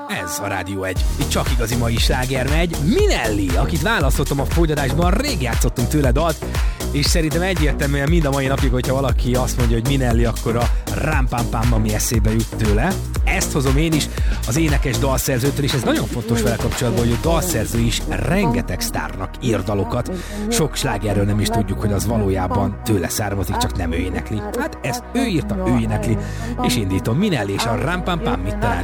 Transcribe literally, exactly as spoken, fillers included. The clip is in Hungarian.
Ez a Rádió egy. Itt csak igazi mai sláger megy. Minelli, akit választottam a folytatásban, rég játszottunk tőle dalt, és szerintem egyértelműen mind a mai napig, hogyha valaki azt mondja, hogy Minelli, akkor a Ram Pam Pam, ami eszébe jut tőle. Ezt hozom én is az énekes dalszerzőtől, és ez nagyon fontos vele kapcsolatban, hogy a dalszerző is rengeteg sztárnak ír dalokat. Sok slágerről nem is tudjuk, hogy az valójában tőle származik, csak nem ő énekli. Hát ezt ő írta, ő énekli, és indítom Minelli és a Ram Pam Pam, itt a Rádió